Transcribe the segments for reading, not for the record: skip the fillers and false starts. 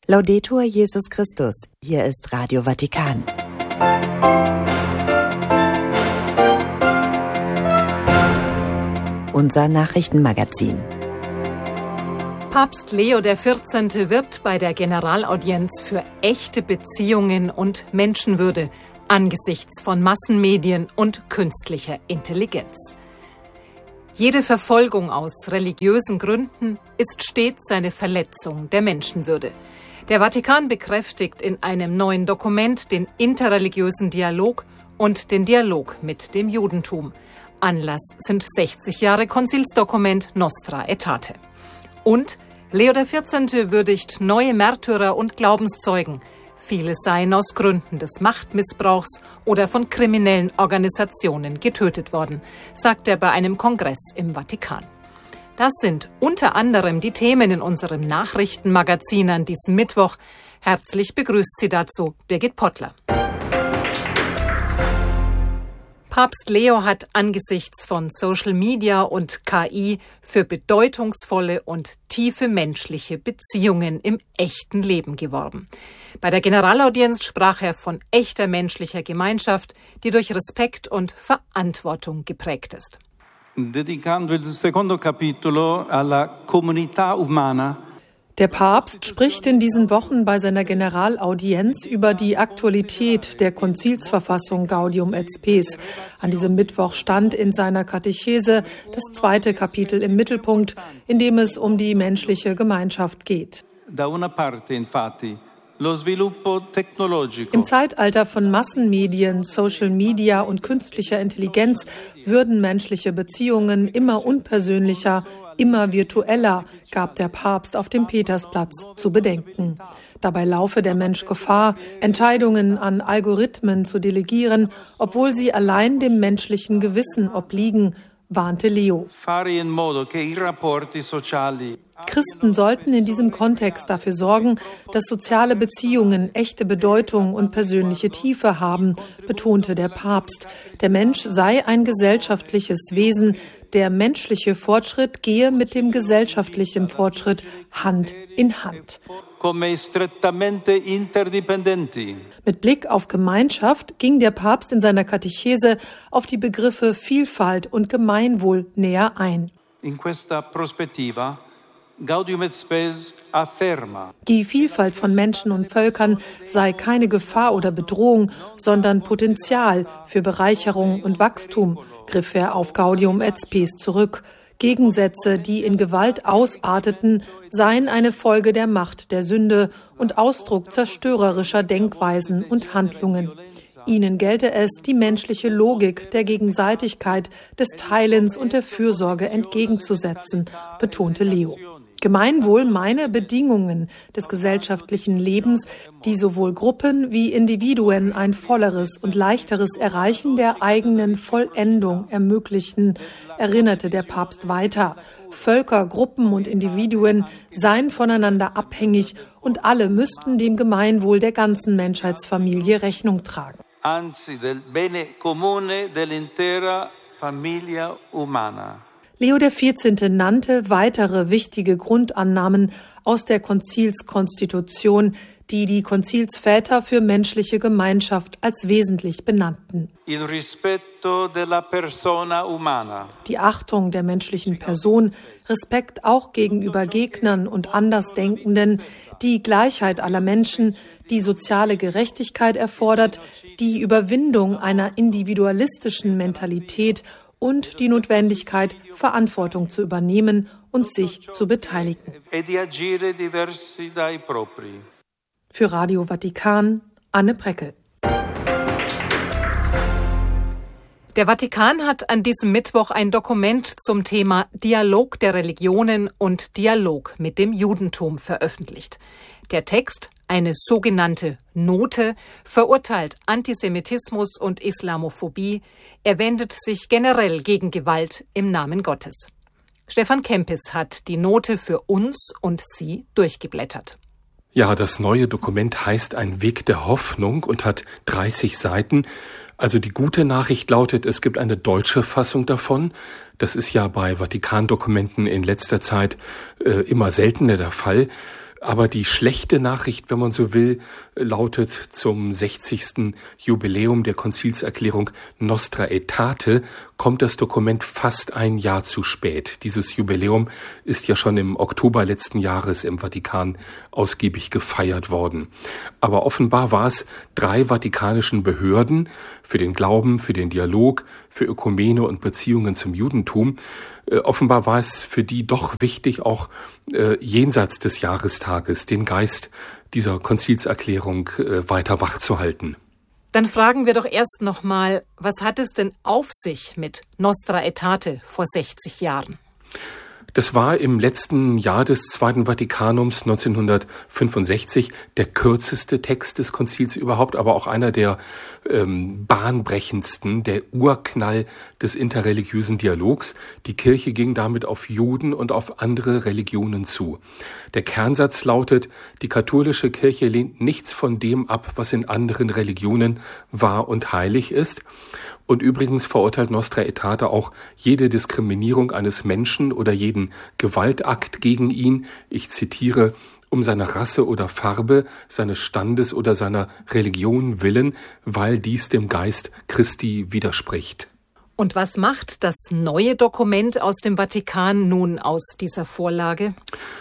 Laudetur Jesus Christus, hier ist Radio Vatikan. Unser Nachrichtenmagazin. Papst Leo XIV. Wirbt bei der Generalaudienz für echte Beziehungen und Menschenwürde angesichts von Massenmedien und künstlicher Intelligenz. Jede Verfolgung aus religiösen Gründen ist stets eine Verletzung der Menschenwürde. Der Vatikan bekräftigt in einem neuen Dokument den interreligiösen Dialog und den Dialog mit dem Judentum. Anlass sind 60 Jahre Konzilsdokument Nostra Aetate. Und Leo XIV. Würdigt neue Märtyrer und Glaubenszeugen. Viele seien aus Gründen des Machtmissbrauchs oder von kriminellen Organisationen getötet worden, sagt er bei einem Kongress im Vatikan. Das sind unter anderem die Themen in unserem Nachrichtenmagazin an diesem Mittwoch. Herzlich begrüßt Sie dazu Birgit Pottler. Papst Leo hat angesichts von Social Media und KI für bedeutungsvolle und tiefe menschliche Beziehungen im echten Leben geworben. Bei der Generalaudienz sprach er von echter menschlicher Gemeinschaft, die durch Respekt und Verantwortung geprägt ist. Dedicando il secondo capitolo alla comunità umana. Der Papst spricht in diesen Wochen bei seiner Generalaudienz über die Aktualität der Konzilsverfassung Gaudium et Spes. An diesem Mittwoch stand in seiner Katechese das zweite Kapitel im Mittelpunkt, in dem es um die menschliche Gemeinschaft geht. Da una parte, infatti, lo sviluppo tecnologico. Im Zeitalter von Massenmedien, Social Media und künstlicher Intelligenz würden menschliche Beziehungen immer unpersönlicher, immer virtueller, gab der Papst auf dem Petersplatz zu bedenken. Dabei laufe der Mensch Gefahr, Entscheidungen an Algorithmen zu delegieren, obwohl sie allein dem menschlichen Gewissen obliegen, warnte Leo. Christen sollten in diesem Kontext dafür sorgen, dass soziale Beziehungen echte Bedeutung und persönliche Tiefe haben, betonte der Papst. Der Mensch sei ein gesellschaftliches Wesen. Der menschliche Fortschritt gehe mit dem gesellschaftlichen Fortschritt Hand in Hand. Mit Blick auf Gemeinschaft ging der Papst in seiner Katechese auf die Begriffe Vielfalt und Gemeinwohl näher ein. In questa prospettiva Gaudium et Spes afferma. Die Vielfalt von Menschen und Völkern sei keine Gefahr oder Bedrohung, sondern Potenzial für Bereicherung und Wachstum, griff er auf Gaudium et Spes zurück. Gegensätze, die in Gewalt ausarteten, seien eine Folge der Macht der Sünde und Ausdruck zerstörerischer Denkweisen und Handlungen. Ihnen gelte es, die menschliche Logik der Gegenseitigkeit, des Teilens und der Fürsorge entgegenzusetzen, betonte Leo. Gemeinwohl meine Bedingungen des gesellschaftlichen Lebens, die sowohl Gruppen wie Individuen ein volleres und leichteres Erreichen der eigenen Vollendung ermöglichen, erinnerte der Papst weiter. Völker, Gruppen und Individuen seien voneinander abhängig und alle müssten dem Gemeinwohl der ganzen Menschheitsfamilie Rechnung tragen. Anzi del bene comune dell'intera famiglia umana. Leo XIV. Nannte weitere wichtige Grundannahmen aus der Konzilskonstitution, die die Konzilsväter für menschliche Gemeinschaft als wesentlich benannten. Il rispetto della persona umana. Die Achtung der menschlichen Person, Respekt auch gegenüber Gegnern und Andersdenkenden, die Gleichheit aller Menschen, die soziale Gerechtigkeit erfordert, die Überwindung einer individualistischen Mentalität und die Notwendigkeit, Verantwortung zu übernehmen und sich zu beteiligen. Für Radio Vatikan, Anne Preckel. Der Vatikan hat an diesem Mittwoch ein Dokument zum Thema Dialog der Religionen und Dialog mit dem Judentum veröffentlicht. Der Text, eine sogenannte Note, verurteilt Antisemitismus und Islamophobie. Er wendet sich generell gegen Gewalt im Namen Gottes. Stefan Kempis hat die Note für uns und Sie durchgeblättert. Ja, das neue Dokument heißt Ein Weg der Hoffnung und hat 30 Seiten. Also die gute Nachricht lautet, es gibt eine deutsche Fassung davon. Das ist ja bei Vatikan-Dokumenten in letzter Zeit immer seltener der Fall. Aber die schlechte Nachricht, wenn man so will, lautet zum 60. Jubiläum der Konzilserklärung Nostra Aetate kommt das Dokument fast ein Jahr zu spät. Dieses Jubiläum ist ja schon im Oktober letzten Jahres im Vatikan ausgiebig gefeiert worden. Aber offenbar war es 3 vatikanischen Behörden für den Glauben, für den Dialog, für Ökumene und Beziehungen zum Judentum. Offenbar war es für die doch wichtig, auch jenseits des Jahrestages den Geist dieser Konzilserklärung weiter wachzuhalten. Dann fragen wir doch erst nochmal, was hat es denn auf sich mit Nostra Aetate vor 60 Jahren? Das war im letzten Jahr des Zweiten Vatikanums 1965 der kürzeste Text des Konzils überhaupt, aber auch einer der bahnbrechendsten, der Urknall des interreligiösen Dialogs. Die Kirche ging damit auf Juden und auf andere Religionen zu. Der Kernsatz lautet, die katholische Kirche lehnt nichts von dem ab, was in anderen Religionen wahr und heilig ist. Und übrigens verurteilt Nostra Aetate auch jede Diskriminierung eines Menschen oder jeden Gewaltakt gegen ihn, ich zitiere, um seiner Rasse oder Farbe, seines Standes oder seiner Religion willen, weil dies dem Geist Christi widerspricht. Und was macht das neue Dokument aus dem Vatikan nun aus dieser Vorlage?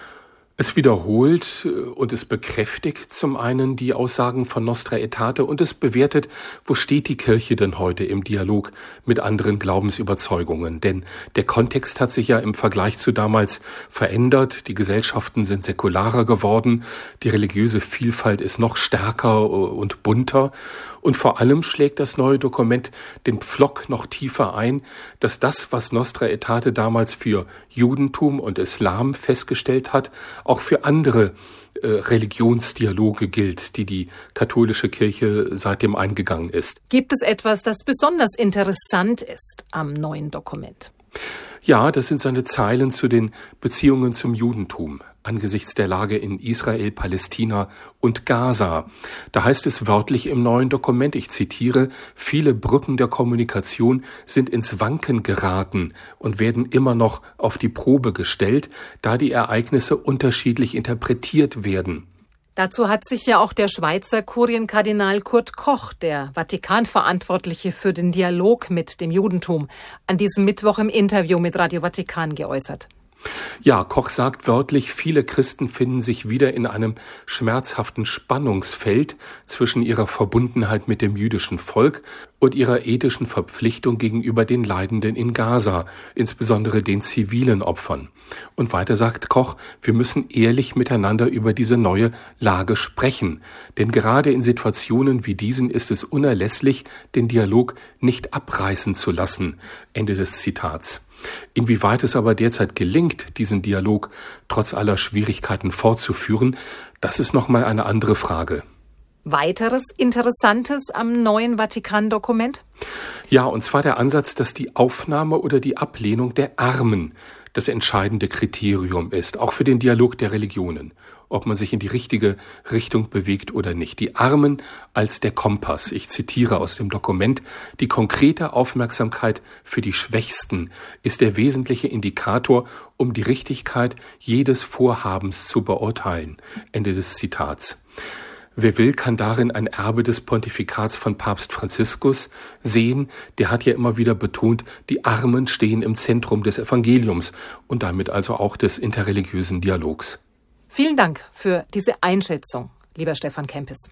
Es wiederholt und es bekräftigt zum einen die Aussagen von Nostra Aetate und es bewertet, wo steht die Kirche denn heute im Dialog mit anderen Glaubensüberzeugungen. Denn der Kontext hat sich ja im Vergleich zu damals verändert. Die Gesellschaften sind säkularer geworden. Die religiöse Vielfalt ist noch stärker und bunter. Und vor allem schlägt das neue Dokument den Pflock noch tiefer ein, dass das, was Nostra Aetate damals für Judentum und Islam festgestellt hat, auch für andere Religionsdialoge gilt, die die katholische Kirche seitdem eingegangen ist. Gibt es etwas, das besonders interessant ist am neuen Dokument? Ja, das sind seine Zeilen zu den Beziehungen zum Judentum angesichts der Lage in Israel, Palästina und Gaza. Da heißt es wörtlich im neuen Dokument, ich zitiere, viele Brücken der Kommunikation sind ins Wanken geraten und werden immer noch auf die Probe gestellt, da die Ereignisse unterschiedlich interpretiert werden. Dazu hat sich ja auch der Schweizer Kurienkardinal Kurt Koch, der Vatikanverantwortliche für den Dialog mit dem Judentum, an diesem Mittwoch im Interview mit Radio Vatikan geäußert. Ja, Koch sagt wörtlich, viele Christen finden sich wieder in einem schmerzhaften Spannungsfeld zwischen ihrer Verbundenheit mit dem jüdischen Volk und ihrer ethischen Verpflichtung gegenüber den Leidenden in Gaza, insbesondere den zivilen Opfern. Und weiter sagt Koch, wir müssen ehrlich miteinander über diese neue Lage sprechen. Denn gerade in Situationen wie diesen ist es unerlässlich, den Dialog nicht abreißen zu lassen. Ende des Zitats. Inwieweit es aber derzeit gelingt, diesen Dialog trotz aller Schwierigkeiten fortzuführen, das ist nochmal eine andere Frage. Weiteres Interessantes am neuen Vatikan-Dokument? Ja, und zwar der Ansatz, dass die Aufnahme oder die Ablehnung der Armen das entscheidende Kriterium ist, auch für den Dialog der Religionen, ob man sich in die richtige Richtung bewegt oder nicht. Die Armen als der Kompass. Ich zitiere aus dem Dokument, die konkrete Aufmerksamkeit für die Schwächsten ist der wesentliche Indikator, um die Richtigkeit jedes Vorhabens zu beurteilen. Ende des Zitats. Wer will, kann darin ein Erbe des Pontifikats von Papst Franziskus sehen. Der hat ja immer wieder betont, die Armen stehen im Zentrum des Evangeliums und damit also auch des interreligiösen Dialogs. Vielen Dank für diese Einschätzung, lieber Stefan Kempis.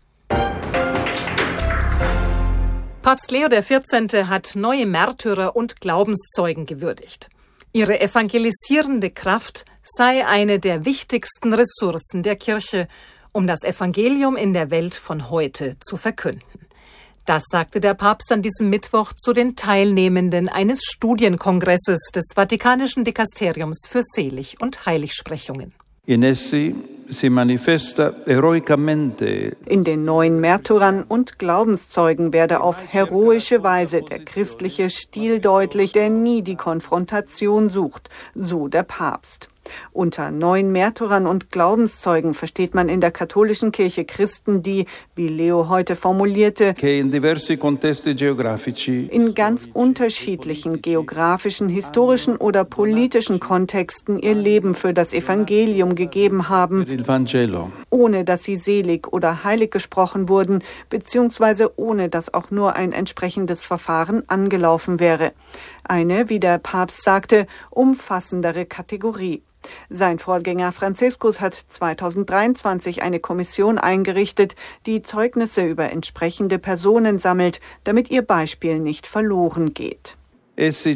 Papst Leo XIV. Hat neue Märtyrer und Glaubenszeugen gewürdigt. Ihre evangelisierende Kraft sei eine der wichtigsten Ressourcen der Kirche, um das Evangelium in der Welt von heute zu verkünden. Das sagte der Papst an diesem Mittwoch zu den Teilnehmenden eines Studienkongresses des Vatikanischen Dikasteriums für Selig- und Heiligsprechungen. In essi si manifesta heroicamente. In den neuen Märtyrern und Glaubenszeugen werde auf heroische Weise der christliche Stil deutlich, der nie die Konfrontation sucht, so der Papst. Unter neuen Märtyrern und Glaubenszeugen versteht man in der katholischen Kirche Christen, die, wie Leo heute formulierte, in ganz unterschiedlichen geografischen, historischen oder politischen Kontexten ihr Leben für das Evangelium gegeben haben, ohne dass sie selig oder heilig gesprochen wurden, beziehungsweise ohne dass auch nur ein entsprechendes Verfahren angelaufen wäre. Eine, wie der Papst sagte, umfassendere Kategorie. Sein Vorgänger Franziskus hat 2023 eine Kommission eingerichtet, die Zeugnisse über entsprechende Personen sammelt, damit ihr Beispiel nicht verloren geht. Sie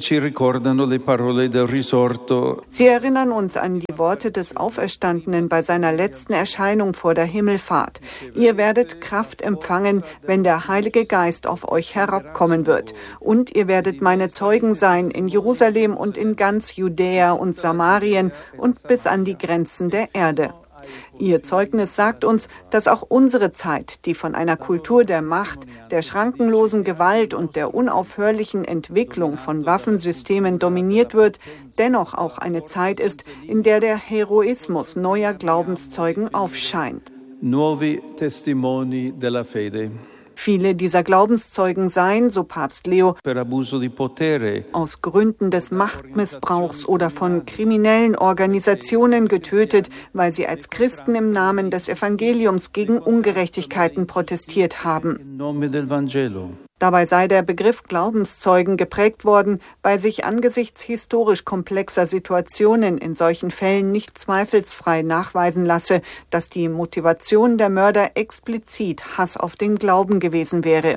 erinnern uns an die Worte des Auferstandenen bei seiner letzten Erscheinung vor der Himmelfahrt. Ihr werdet Kraft empfangen, wenn der Heilige Geist auf euch herabkommen wird. Und ihr werdet meine Zeugen sein in Jerusalem und in ganz Judäa und Samarien und bis an die Grenzen der Erde. Ihr Zeugnis sagt uns, dass auch unsere Zeit, die von einer Kultur der Macht, der schrankenlosen Gewalt und der unaufhörlichen Entwicklung von Waffensystemen dominiert wird, dennoch auch eine Zeit ist, in der der Heroismus neuer Glaubenszeugen aufscheint. Nuovi testimoni della fede. Viele dieser Glaubenszeugen seien, so Papst Leo, aus Gründen des Machtmissbrauchs oder von kriminellen Organisationen getötet, weil sie als Christen im Namen des Evangeliums gegen Ungerechtigkeiten protestiert haben. Dabei sei der Begriff Glaubenszeugen geprägt worden, weil sich angesichts historisch komplexer Situationen in solchen Fällen nicht zweifelsfrei nachweisen lasse, dass die Motivation der Mörder explizit Hass auf den Glauben gewesen wäre.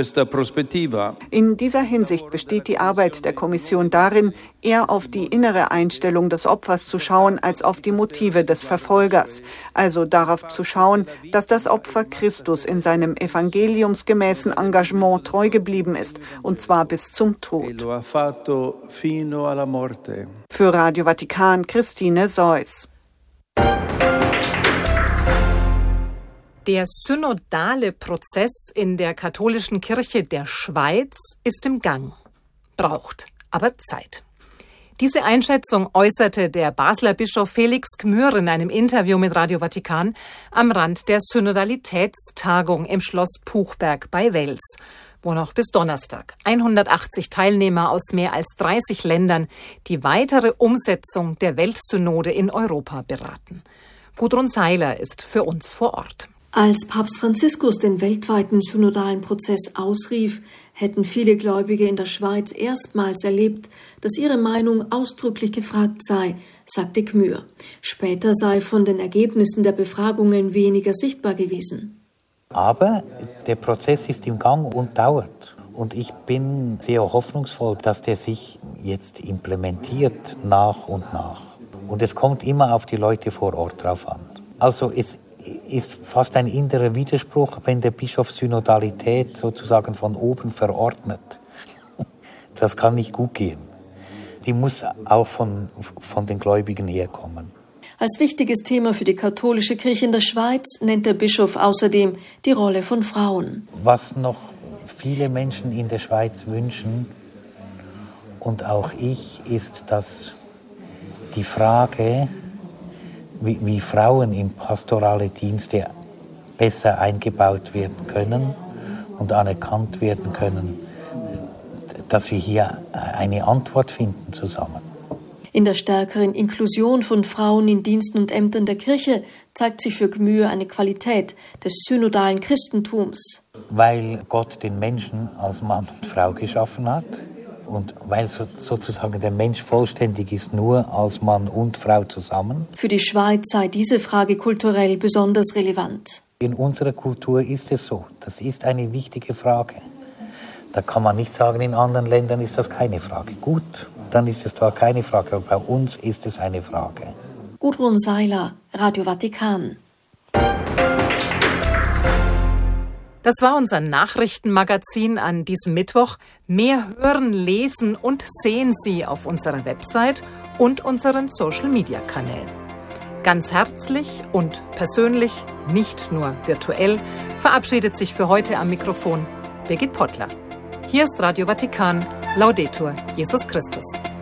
In dieser Hinsicht besteht die Arbeit der Kommission darin, eher auf die innere Einstellung des Opfers zu schauen, als auf die Motive des Verfolgers. Also darauf zu schauen, dass das Opfer Christus in seinem evangeliumsgemäßen Engagement treu geblieben ist, und zwar bis zum Tod. Für Radio Vatikan, Christine Seuss. Der synodale Prozess in der katholischen Kirche der Schweiz ist im Gang, braucht aber Zeit. Diese Einschätzung äußerte der Basler Bischof Felix Gmür in einem Interview mit Radio Vatikan am Rand der Synodalitätstagung im Schloss Puchberg bei Wels, wo noch bis Donnerstag 180 Teilnehmer aus mehr als 30 Ländern die weitere Umsetzung der Weltsynode in Europa beraten. Gudrun Seiler ist für uns vor Ort. Als Papst Franziskus den weltweiten synodalen Prozess ausrief, hätten viele Gläubige in der Schweiz erstmals erlebt, dass ihre Meinung ausdrücklich gefragt sei, sagte Gmür. Später sei von den Ergebnissen der Befragungen weniger sichtbar gewesen. Aber der Prozess ist im Gang und dauert. Und ich bin sehr hoffnungsvoll, dass der sich jetzt implementiert nach und nach. Und es kommt immer auf die Leute vor Ort drauf an. Also es ist fast ein innerer Widerspruch, wenn der Bischof Synodalität sozusagen von oben verordnet. Das kann nicht gut gehen. Die muss auch von den Gläubigen herkommen. Als wichtiges Thema für die katholische Kirche in der Schweiz nennt der Bischof außerdem die Rolle von Frauen. Was noch viele Menschen in der Schweiz wünschen, und auch ich, ist, dass die Frage, wie Frauen in pastorale Dienste besser eingebaut werden können und anerkannt werden können, dass wir hier eine Antwort finden zusammen. In der stärkeren Inklusion von Frauen in Diensten und Ämtern der Kirche zeigt sich für Gmür eine Qualität des synodalen Christentums. Weil Gott den Menschen als Mann und Frau geschaffen hat und weil sozusagen der Mensch vollständig ist, nur als Mann und Frau zusammen. Für die Schweiz sei diese Frage kulturell besonders relevant. In unserer Kultur ist es so. Das ist eine wichtige Frage. Da kann man nicht sagen, in anderen Ländern ist das keine Frage. Gut, dann ist es da keine Frage, aber bei uns ist es eine Frage. Gudrun Seiler, Radio Vatikan. Das war unser Nachrichtenmagazin an diesem Mittwoch. Mehr hören, lesen und sehen Sie auf unserer Website und unseren Social-Media-Kanälen. Ganz herzlich und persönlich, nicht nur virtuell, verabschiedet sich für heute am Mikrofon Birgit Pottler. Hier ist Radio Vatikan, Laudetur Jesus Christus.